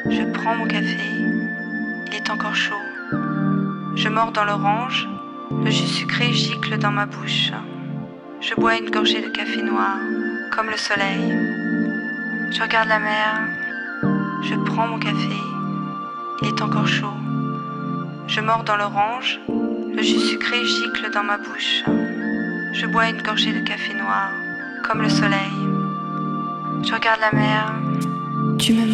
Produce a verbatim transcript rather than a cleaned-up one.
Je prends mon café, il est encore chaud. Je mords dans l'orange, le jus sucré gicle dans ma bouche. Je bois une gorgée de café noir, comme le soleil. Je regarde la mer, je prends mon café, il est encore chaud. Je mords dans l'orange, le jus sucré gicle dans ma bouche. Je bois une gorgée de café noir, comme le soleil. Je regarde la mer. Tu me